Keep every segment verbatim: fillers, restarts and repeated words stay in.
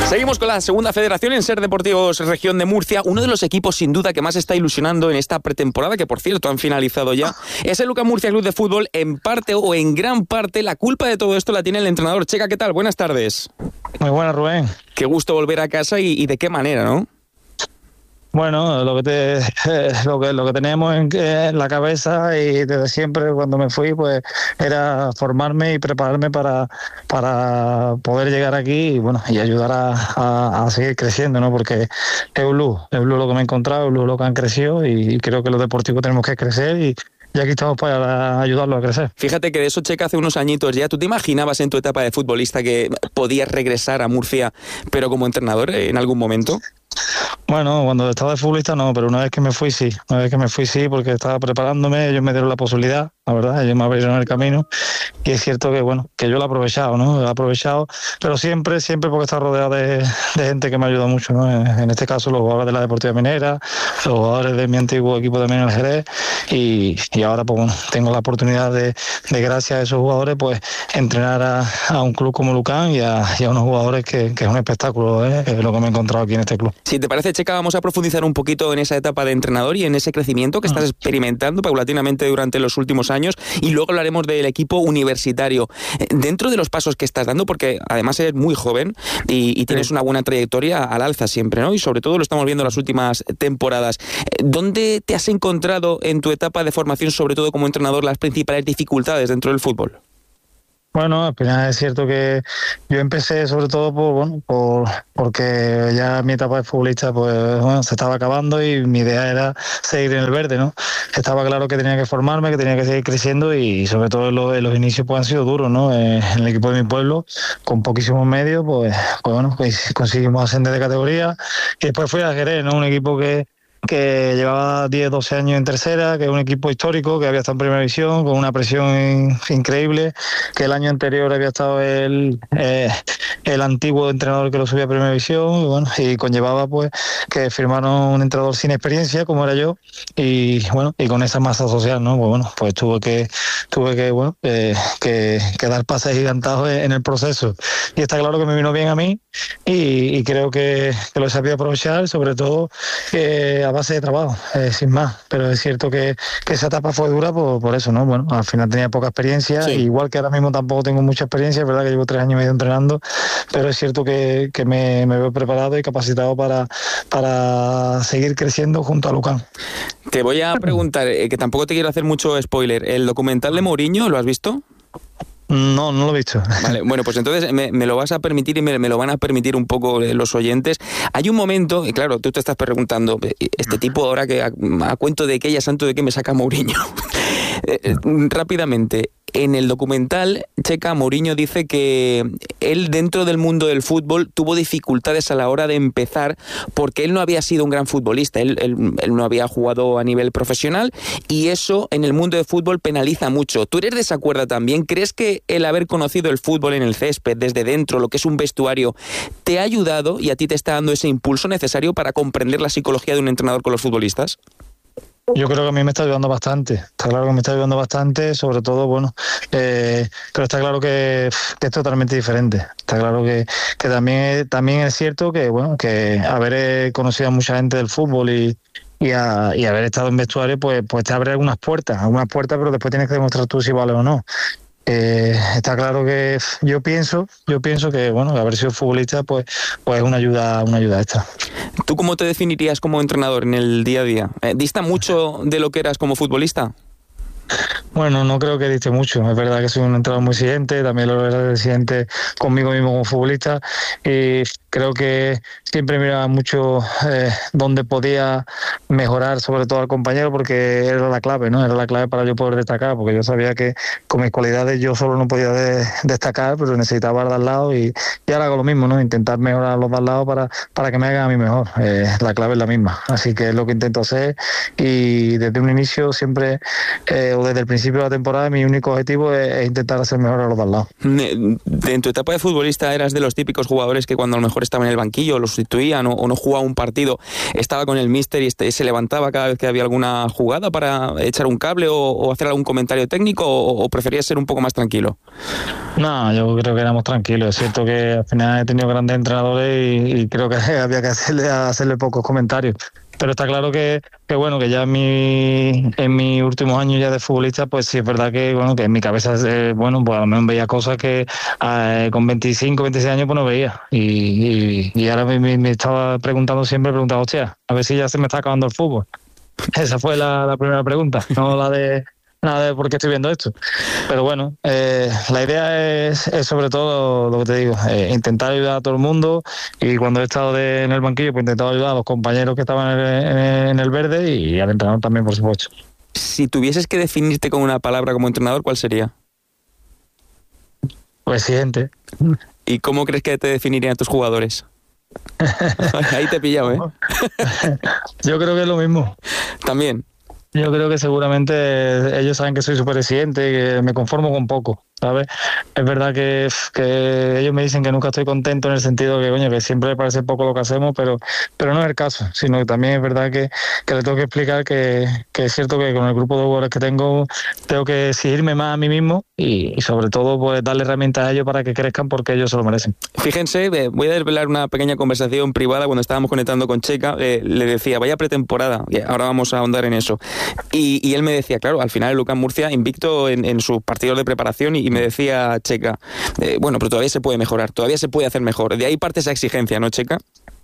Seguimos con la segunda federación en Ser Deportivos Región de Murcia. Uno de los equipos sin duda que más está ilusionando en esta pretemporada, que por cierto han finalizado ya, es el Lucan Murcia Club de Fútbol. En parte o en gran parte la culpa de todo esto la tiene el entrenador. Checa, ¿qué tal? Buenas tardes. Muy buenas, Rubén. Qué gusto volver a casa y, y de qué manera, ¿no? Bueno, lo que te, eh, lo que lo que teníamos en, en la cabeza y desde siempre cuando me fui, pues era formarme y prepararme para, para poder llegar aquí y bueno y ayudar a, a, a seguir creciendo, ¿no? Porque es un lujo, es un lujo lo que me he encontrado, es un lujo lo que han crecido y creo que los deportivos tenemos que crecer y y aquí estamos para ayudarlo a crecer. Fíjate que de eso, Checa, hace unos añitos ya, ¿tú te imaginabas en tu etapa de futbolista que podías regresar a Murcia, pero como entrenador en algún momento? Bueno, cuando estaba de futbolista no, pero una vez que me fui sí, una vez que me fui sí, porque estaba preparándome, ellos me dieron la posibilidad, la verdad, ellos me abrieron el camino y es cierto que bueno, que yo lo he aprovechado, ¿no? Lo he aprovechado, pero siempre, siempre porque está rodeado de, de gente que me ayuda mucho, ¿no? En este caso los jugadores de la Deportiva Minera, los jugadores de mi antiguo equipo también en el Jerez y, y ahora pues bueno, tengo la oportunidad de, de gracias a esos jugadores pues entrenar a, a un club como Lucan y a, y a unos jugadores que, que es un espectáculo, ¿eh? Es lo que me he encontrado aquí en este club. Si te parece, Checa, vamos a profundizar un poquito en esa etapa de entrenador y en ese crecimiento que estás experimentando paulatinamente durante los últimos años y luego hablaremos del equipo universitario. Dentro de los pasos que estás dando, porque además eres muy joven y, y tienes sí. una buena trayectoria al alza siempre, ¿no? Y sobre todo lo estamos viendo en las últimas temporadas. ¿Dónde te has encontrado en tu etapa de formación, sobre todo como entrenador, las principales dificultades dentro del fútbol? Bueno, al final es cierto que yo empecé sobre todo por bueno, por porque ya mi etapa de futbolista pues bueno, se estaba acabando y mi idea era seguir en el verde, ¿no? Estaba claro que tenía que formarme, que tenía que seguir creciendo y sobre todo en los, en los inicios pues han sido duros, ¿no? En el equipo de mi pueblo, con poquísimos medios, pues, pues bueno, pues conseguimos ascender de categoría y después fui a Jerez, ¿no? Un equipo que que llevaba diez, doce años en tercera, que es un equipo histórico, que había estado en primera división, con una presión increíble, que el año anterior había estado el, eh, el antiguo entrenador que lo subía a primera división, y bueno, y conllevaba pues que firmaron un entrenador sin experiencia, como era yo, y bueno, y con esa masa social, ¿no? Pues bueno, pues tuve que, tuve que, bueno, eh, que, que dar pases gigantados en el proceso. Y está claro que me vino bien a mí, y, y creo que, que lo he sabido aprovechar, sobre todo eh, a base de trabajo, eh, sin más. Pero es cierto que, que esa etapa fue dura por, por eso, ¿no? Bueno, al final tenía poca experiencia, sí. Igual que ahora mismo tampoco tengo mucha experiencia, es verdad que llevo tres años y medio entrenando, pero es cierto que, que me, me veo preparado y capacitado para, para seguir creciendo junto a Lucan. Te voy a preguntar, eh, que tampoco te quiero hacer mucho spoiler, ¿el documental de Mourinho lo has visto? No, no lo he visto. Vale, bueno, pues entonces me, me lo vas a permitir y me, me lo van a permitir un poco los oyentes. Hay un momento, y claro, tú te estás preguntando, este tipo ahora que a, a cuento de qué, ya santo de qué me saca Mourinho. eh, rápidamente, en el documental, Checa, Mourinho dice que él dentro del mundo del fútbol tuvo dificultades a la hora de empezar porque él no había sido un gran futbolista, él, él, él no había jugado a nivel profesional y eso en el mundo del fútbol penaliza mucho. ¿Tú eres de esa cuerda también? ¿Crees que el haber conocido el fútbol en el césped, desde dentro, lo que es un vestuario, te ha ayudado y a ti te está dando ese impulso necesario para comprender la psicología de un entrenador con los futbolistas? Yo creo que a mí me está ayudando bastante, está claro que me está ayudando bastante, sobre todo, bueno, eh, pero está claro que, que es totalmente diferente, está claro que, que también, también es cierto que, bueno, que haber conocido a mucha gente del fútbol y, y, a, y haber estado en vestuario, pues, pues te abre algunas puertas, algunas puertas, pero después tienes que demostrar tú si vale o no. Eh, está claro que yo pienso, yo pienso que bueno, haber sido futbolista pues, pues es una ayuda, una ayuda extra. ¿Tú cómo te definirías como entrenador en el día a día? Eh, ¿Dista mucho de lo que eras como futbolista? Bueno, no creo que diste mucho. Es verdad que soy un entrenador muy exigente, también lo era exigente conmigo mismo como futbolista y creo que siempre miraba mucho eh, dónde podía mejorar, sobre todo al compañero, porque era la clave, ¿no? Era la clave para yo poder destacar, porque yo sabía que con mis cualidades yo solo no podía de, destacar, pero necesitaba dar al lado y, y ahora hago lo mismo, ¿no? Intentar mejorar a los de al lado para, para que me hagan a mí mejor. Eh, la clave es la misma, así que es lo que intento hacer y desde un inicio siempre, eh, o desde el principio de la temporada, mi único objetivo es, es intentar hacer mejor a los de al lado. En tu etapa de futbolista eras de los típicos jugadores que cuando a lo mejor estaba en el banquillo, lo sustituía, no, o no jugaba un partido, estaba con el míster y este, se levantaba cada vez que había alguna jugada para echar un cable o, o hacer algún comentario técnico, o, o preferías ser un poco más tranquilo? No, yo creo que éramos tranquilos. Es cierto que al final he tenido grandes entrenadores y, y creo que había que hacerle, hacerle pocos comentarios. Pero está claro que, que bueno, que ya en mi, en mis últimos años ya de futbolista, pues sí es verdad que bueno, que en mi cabeza, eh, bueno, pues a lo mejor veía cosas que eh, con veinticinco, veintiséis años pues no veía. Y, y, y ahora me, me estaba preguntando siempre, preguntaba, hostia, a ver si ya se me está acabando el fútbol. Esa fue la, la primera pregunta, no la de nada de por qué estoy viendo esto. Pero bueno, eh, la idea es, es sobre todo lo que te digo, eh, intentar ayudar a todo el mundo, y cuando he estado de, en el banquillo pues he intentado ayudar a los compañeros que estaban en el, en el, en el verde, y al entrenador también, por supuesto. Si tuvieses que definirte con una palabra como entrenador, ¿cuál sería? Pues exigente. ¿Y cómo crees que te definirían tus jugadores? Ahí te he pillado, ¿eh? Yo creo que es lo mismo. También. Yo creo que seguramente ellos saben que soy súper exigente, que me conformo con poco, ¿sabes? Es verdad que, que ellos me dicen que nunca estoy contento, en el sentido que, coño, que siempre me parece poco lo que hacemos, pero pero no es el caso, sino que también es verdad que, que le tengo que explicar que, que es cierto que con el grupo de jugadores que tengo tengo que exigirme más a mí mismo y, y sobre todo pues darle herramientas a ellos para que crezcan, porque ellos se lo merecen. Fíjense, voy a desvelar una pequeña conversación privada cuando estábamos conectando con Checa. Eh, le decía, vaya pretemporada, y ahora vamos a ahondar en eso. Y, y él me decía, claro, al final el UCAM Murcia invicto en, en sus partidos de preparación, y, y me decía Checa, eh, bueno, pero todavía se puede mejorar, todavía se puede hacer mejor. De ahí parte esa exigencia, ¿no, Checa?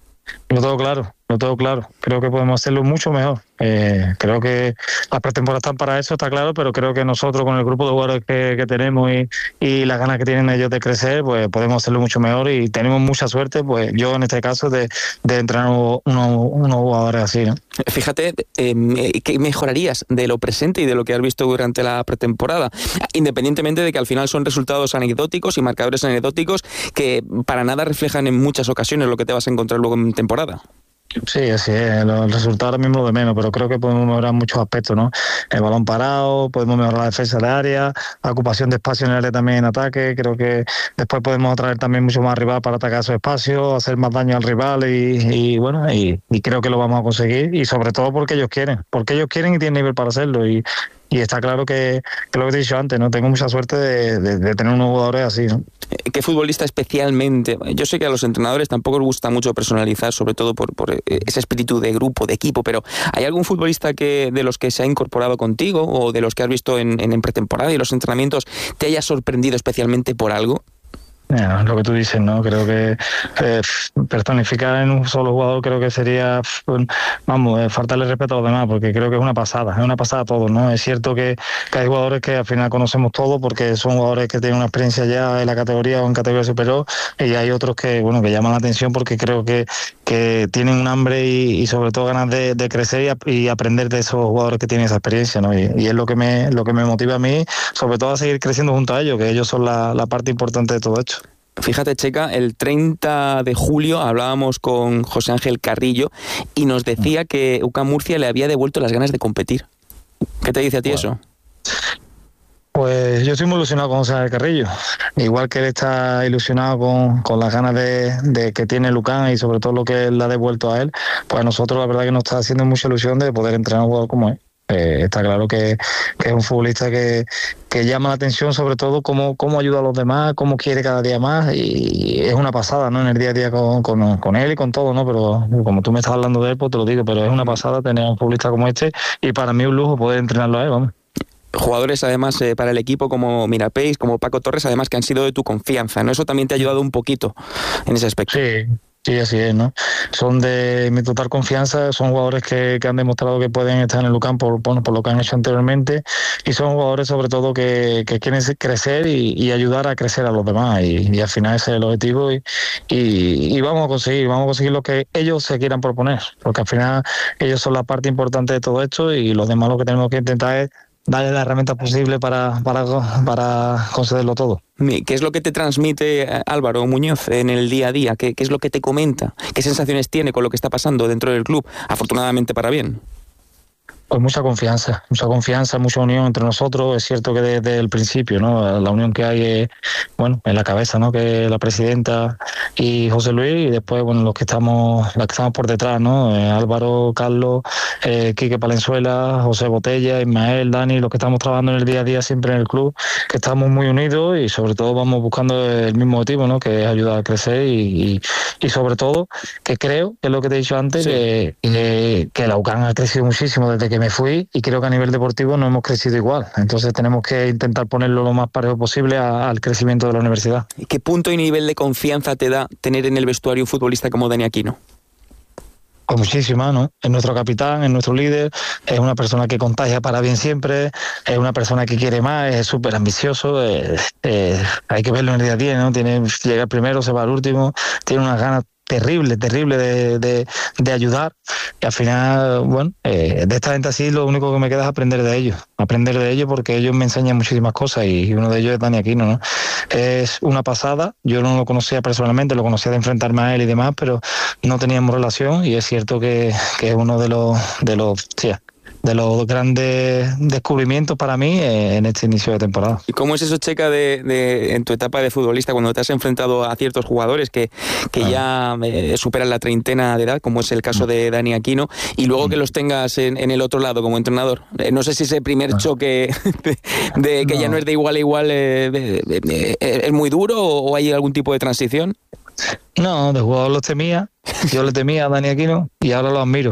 Lo tengo claro, lo tengo claro. Creo que podemos hacerlo mucho mejor. Eh, creo que las pretemporadas están para eso, está claro, pero creo que nosotros, con el grupo de jugadores que, que tenemos y, y las ganas que tienen ellos de crecer, pues podemos hacerlo mucho mejor, y tenemos mucha suerte, pues yo en este caso, de, de entrenar unos, unos jugadores así, ¿no? Fíjate, eh, ¿qué mejorarías de lo presente y de lo que has visto durante la pretemporada? Independientemente de que al final son resultados anecdóticos y marcadores anecdóticos que para nada reflejan en muchas ocasiones lo que te vas a encontrar luego en temporada. Sí, así es. Los resultados ahora mismo lo de menos, pero creo que podemos mejorar muchos aspectos, ¿no? El balón parado, podemos mejorar la defensa de área, la ocupación de espacio en el área también en ataque. Creo que después podemos atraer también mucho más rival para atacar esos espacios, hacer más daño al rival, y, y bueno, y, y creo que lo vamos a conseguir, y sobre todo porque ellos quieren, porque ellos quieren y tienen nivel para hacerlo. Y Y está claro que, que lo que te he dicho antes, ¿no? Tengo mucha suerte de, de, de tener unos jugadores así, ¿no? ¿Qué futbolista especialmente? Yo sé que a los entrenadores tampoco les gusta mucho personalizar, sobre todo por, por ese espíritu de grupo, de equipo, pero ¿hay algún futbolista que de los que se ha incorporado contigo, o de los que has visto en, en pretemporada y los entrenamientos, te haya sorprendido especialmente por algo? Yeah, lo que tú dices, ¿no? Creo que eh, personificar en un solo jugador creo que sería, vamos, eh, faltarle respeto a los demás, porque creo que es una pasada, es una pasada a todos, ¿no? Es cierto que, que hay jugadores que al final conocemos todos, porque son jugadores que tienen una experiencia ya en la categoría o en categoría superior, y hay otros que, bueno, que llaman la atención porque creo que, que tienen un hambre y, y sobre todo ganas de, de crecer y, y aprender de esos jugadores que tienen esa experiencia, ¿no? Y, y es lo que me lo que me motiva a mí, sobre todo a seguir creciendo junto a ellos, que ellos son la, la parte importante de todo esto. Fíjate, Checa, el treinta de julio hablábamos con José Ángel Carrillo y nos decía que UCAM Murcia le había devuelto las ganas de competir. ¿Qué te dice a ti bueno. eso? Pues yo estoy muy ilusionado con José Ángel Carrillo, igual que él está ilusionado con, con las ganas de, de que tiene el UCAM y sobre todo lo que él ha devuelto a él. Pues a nosotros la verdad que nos está haciendo mucha ilusión de poder entrenar a un jugador como él. Eh, está claro que, que es un futbolista que, que llama la atención, sobre todo cómo, cómo ayuda a los demás, cómo quiere cada día más, y es una pasada, ¿no? En el día a día con, con, con él y con todo, ¿no? Pero como tú me estás hablando de él, pues te lo digo, pero es una pasada tener a un futbolista como este, y para mí es un lujo poder entrenarlo a él, vamos. Jugadores además eh, para el equipo como Mirapeis, como Paco Torres, además que han sido de tu confianza, ¿no? Eso también te ha ayudado un poquito en ese aspecto. Sí. Sí, así es, ¿no? Son de mi total confianza, son jugadores que, que han demostrado que pueden estar en el UCAM por, por, por lo que han hecho anteriormente, y son jugadores sobre todo que, que quieren crecer y, y ayudar a crecer a los demás, y, y al final ese es el objetivo, y, y, y vamos a conseguir, vamos a conseguir lo que ellos se quieran proponer, porque al final ellos son la parte importante de todo esto, y los demás lo que tenemos que intentar es darle las herramientas posibles para, para, para concederlo todo. ¿Qué es lo que te transmite Álvaro Muñoz en el día a día? ¿Qué, qué es lo que te comenta? ¿Qué sensaciones tiene con lo que está pasando dentro del club? Afortunadamente para bien. Pues mucha confianza, mucha confianza, mucha unión entre nosotros. Es cierto que desde el principio, ¿no? La unión que hay es, bueno, en la cabeza, ¿no? Que la presidenta y José Luis, y después, bueno, los que estamos, los que estamos por detrás, ¿no? Eh, Álvaro, Carlos, eh, Quique Palenzuela, José Botella, Ismael, Dani, los que estamos trabajando en el día a día siempre en el club, que estamos muy unidos y sobre todo vamos buscando el mismo motivo, ¿no? Que es ayudar a crecer y, y, y sobre todo que creo, que es lo que te he dicho antes, sí. que, que, que la U C A M ha crecido muchísimo desde que me fui y creo que a nivel deportivo no hemos crecido igual. Entonces tenemos que intentar ponerlo lo más parejo posible a, al crecimiento de la universidad. ¿Qué punto y nivel de confianza te da tener en el vestuario un futbolista como Dani Aquino? Pues muchísima, ¿no? Es nuestro capitán, es nuestro líder, es una persona que contagia para bien siempre, es una persona que quiere más, es súper ambicioso, eh, eh, hay que verlo en el día a día, ¿no? Tiene, llega el primero, se va al último, tiene unas ganas terrible, terrible de, de, de ayudar y al final, bueno, eh, de esta gente así lo único que me queda es aprender de ellos, aprender de ellos porque ellos me enseñan muchísimas cosas y uno de ellos es Dani Aquino, ¿no? Es una pasada, yo no lo conocía personalmente, lo conocía de enfrentarme a él y demás, pero no teníamos relación y es cierto que, que es uno de los, de los, sí, de los grandes descubrimientos para mí en este inicio de temporada. ¿Y cómo es eso, Checa, de, de en tu etapa de futbolista, cuando te has enfrentado a ciertos jugadores que, que ah. ya eh, superan la treintena de edad, como es el caso de Dani Aquino, y luego que los tengas en, en el otro lado como entrenador? Eh, no sé si ese primer ah. choque de, de que no. ya no es de igual a igual eh, de, de, de, es muy duro o hay algún tipo de transición. No, de jugador los temía, yo le temía a Dani Aquino y ahora lo admiro.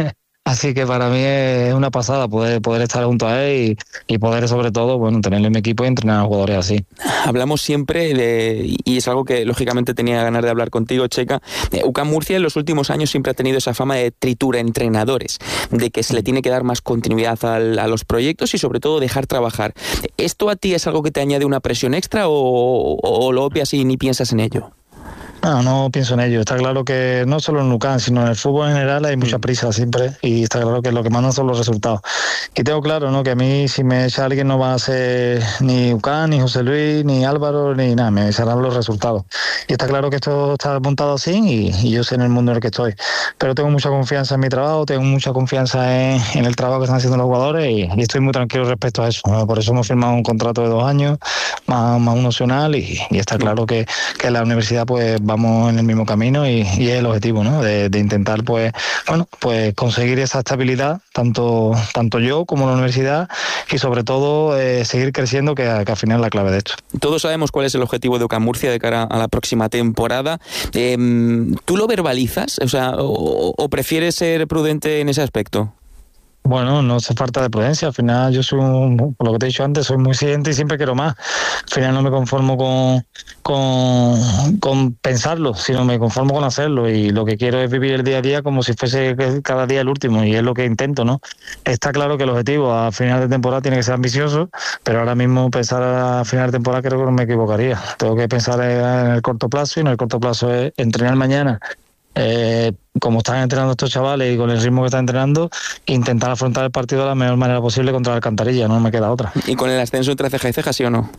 Así que para mí es una pasada poder, poder estar junto a él y, y poder sobre todo, bueno, tenerlo en mi equipo y entrenar a jugadores así. Hablamos siempre de, y es algo que lógicamente tenía ganas de hablar contigo, Checa. U C A M Murcia en los últimos años siempre ha tenido esa fama de tritura entrenadores, de que se le tiene que dar más continuidad al, a los proyectos y sobre todo dejar trabajar. ¿Esto a ti es algo que te añade una presión extra o, o lo obvias y ni piensas en ello? No, no pienso en ello. Está claro que no solo en U C A M, sino en el fútbol en general hay mucha prisa siempre y está claro que lo que mandan son los resultados. Y tengo claro, ¿no?, que a mí si me echa alguien no va a ser ni U C A M, ni José Luis, ni Álvaro, ni nada, me echarán los resultados. Y está claro que esto está montado así y, y yo sé en el mundo en el que estoy. Pero tengo mucha confianza en mi trabajo, tengo mucha confianza en, en el trabajo que están haciendo los jugadores y, y estoy muy tranquilo respecto a eso. Por eso hemos firmado un contrato de dos años, más, más un opcional y, y está claro que, que la universidad pues vamos en el mismo camino y, y es el objetivo, ¿no? De, de intentar pues bueno pues conseguir esa estabilidad tanto tanto yo como la universidad y sobre todo eh, seguir creciendo que, que al final es la clave de esto. Todos sabemos cuál es el objetivo de U C A M Murcia de cara a la próxima temporada. Eh, ¿Tú lo verbalizas? O sea, o, o prefieres ser prudente en ese aspecto? Bueno, no hace falta de prudencia. Al final yo soy, un, por lo que te he dicho antes, soy muy exigente y siempre quiero más. Al final no me conformo con, con, con pensarlo, sino me conformo con hacerlo. Y lo que quiero es vivir el día a día como si fuese cada día el último. Y es lo que intento, ¿no? Está claro que el objetivo a final de temporada tiene que ser ambicioso, pero ahora mismo pensar a final de temporada creo que no me equivocaría. Tengo que pensar en el corto plazo y en el corto plazo es entrenar mañana. Eh, como están entrenando estos chavales y con el ritmo que están entrenando, intentar afrontar el partido de la mejor manera posible contra la Alcantarilla, no me queda otra. ¿Y con el ascenso entre ceja y ceja, sí o no?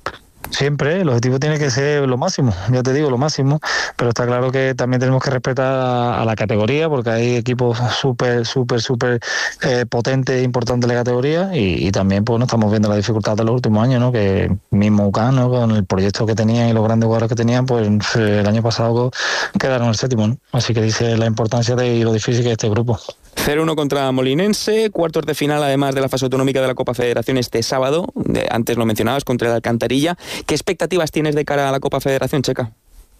Siempre, el objetivo tiene que ser lo máximo, ya te digo, lo máximo, pero está claro que también tenemos que respetar a, a la categoría, porque hay equipos súper, súper, súper eh, potentes e importantes de la categoría, y, y también pues no estamos viendo la dificultad de los últimos años, ¿no? Que mismo U C A M, ¿no?, con el proyecto que tenían y los grandes jugadores que tenían, pues el año pasado quedaron el séptimo, ¿no? Así que dice la importancia de y lo difícil que es este grupo. cero uno contra Molinense, cuartos de final además de la fase autonómica de la Copa Federación este sábado, de, antes lo mencionabas, contra el Alcantarilla. ¿Qué expectativas tienes de cara a la Copa Federación, Checa?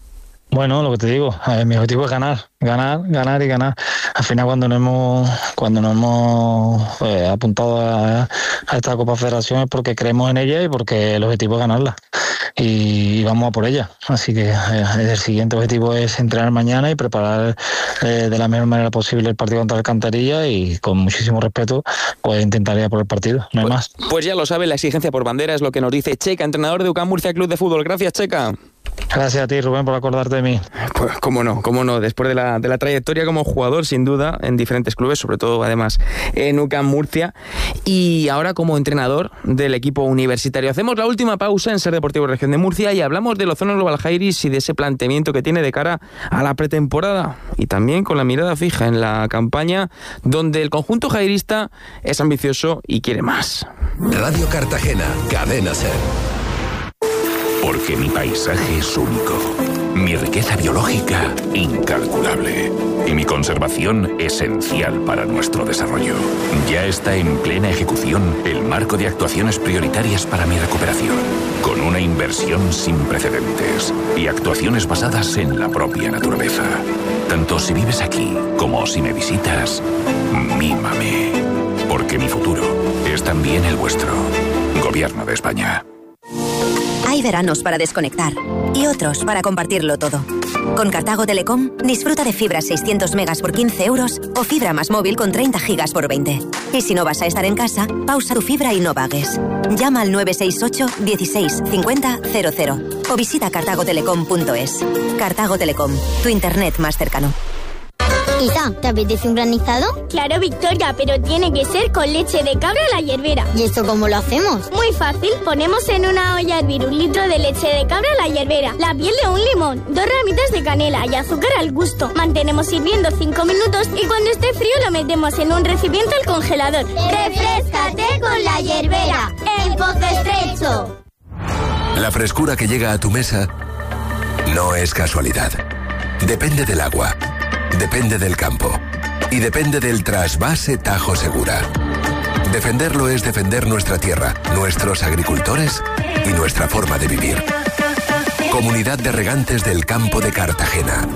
Bueno, lo que te digo, eh, mi objetivo es ganar, ganar, ganar y ganar. Al final cuando nos hemos, cuando nos hemos eh, apuntado a, a esta Copa Federación es porque creemos en ella y porque el objetivo es ganarla. Y, y vamos a por ella. Así que eh, el siguiente objetivo es entrenar mañana y preparar eh, de la mejor manera posible el partido contra Alcantarilla y con muchísimo respeto pues intentar ir a por el partido, no hay pues, más. Pues ya lo sabe, la exigencia por bandera es lo que nos dice Checa, entrenador de U C A M Murcia Club de Fútbol. Gracias, Checa. Gracias a ti, Rubén, por acordarte de mí. Pues cómo no, cómo no, después de la, de la trayectoria como jugador, sin duda, en diferentes clubes, sobre todo además en U C A M Murcia, y ahora como entrenador del equipo universitario. Hacemos la última pausa en Ser Deportivo Región de Murcia y hablamos del Ozono Global Jairis y de ese planteamiento que tiene de cara a la pretemporada, y también con la mirada fija en la campaña, donde el conjunto jairista es ambicioso y quiere más. Radio Cartagena, Cadena Ser. Porque mi paisaje es único. Mi riqueza biológica, incalculable. Y mi conservación, esencial para nuestro desarrollo. Ya está en plena ejecución el marco de actuaciones prioritarias para mi recuperación, con una inversión sin precedentes y actuaciones basadas en la propia naturaleza. Tanto si vives aquí como si me visitas, mímame. Porque mi futuro es también el vuestro. Gobierno de España. Hay veranos para desconectar y otros para compartirlo todo. Con Cartago Telecom, disfruta de fibra seiscientos megas por quince euros o fibra más móvil con treinta gigas por veinte. Y si no vas a estar en casa, pausa tu fibra y no pagues. Llama al nueve seis ocho, dieciséis, cincuenta, cero cero o visita cartago telecom punto es. Cartago Telecom, tu internet más cercano. Isa, ¿te apetece un granizado? Claro, Victoria, pero tiene que ser con leche de cabra a la hierbera. ¿Y eso cómo lo hacemos? Muy fácil, ponemos en una olla a hervir un litro de leche de cabra a la hierbera, la piel de un limón, dos ramitas de canela y azúcar al gusto. Mantenemos hirviendo cinco minutos y cuando esté frío lo metemos en un recipiente al congelador. ¡Refréscate con la hierbera! ¡En Pozo Estrecho! La frescura que llega a tu mesa no es casualidad. Depende del agua. Depende del campo y depende del trasvase Tajo Segura. Defenderlo es defender nuestra tierra, nuestros agricultores y nuestra forma de vivir. Comunidad de Regantes del Campo de Cartagena.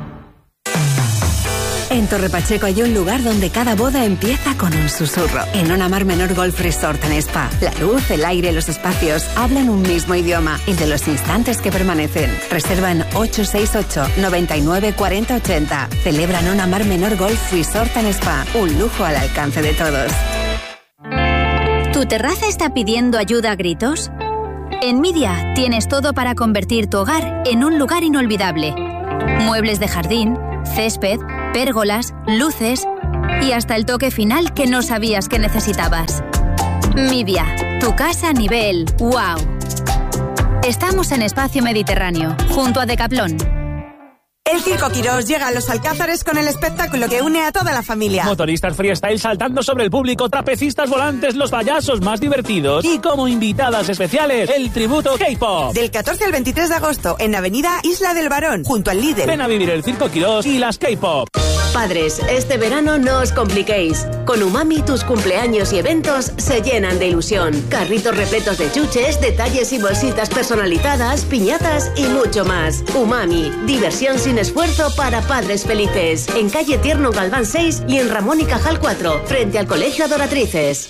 En Torre Pacheco hay un lugar donde cada boda empieza con un susurro. En Una Mar Menor Golf Resort and Spa. La luz, el aire, los espacios hablan un mismo idioma, el de los instantes que permanecen. Reservan ocho seis ocho, noventa y nueve, cuarenta, ochenta. Celebran Una Mar Menor Golf Resort and Spa. Un lujo al alcance de todos. ¿Tu terraza está pidiendo ayuda a gritos? En Midia tienes todo para convertir tu hogar en un lugar inolvidable. Muebles de jardín, césped, pérgolas, luces y hasta el toque final que no sabías que necesitabas. Midia, tu casa a nivel wow. Estamos en Espacio Mediterráneo, junto a Decathlon. El Circo Quirós llega a Los Alcázares con el espectáculo que une a toda la familia. Motoristas freestyle saltando sobre el público, trapecistas volantes, los payasos más divertidos y como invitadas especiales, el tributo K-pop. Del catorce al veintitrés de agosto en Avenida Isla del Barón, junto al Líder. Ven a vivir el Circo Quirós y las K-pop. Padres, este verano no os compliquéis. Con Umami tus cumpleaños y eventos se llenan de ilusión. Carritos repletos de chuches, detalles y bolsitas personalizadas, piñatas y mucho más. Umami, diversión sin esfuerzo para padres felices. En calle Tierno Galván seis y en Ramón y Cajal cuatro, frente al Colegio Adoratrices.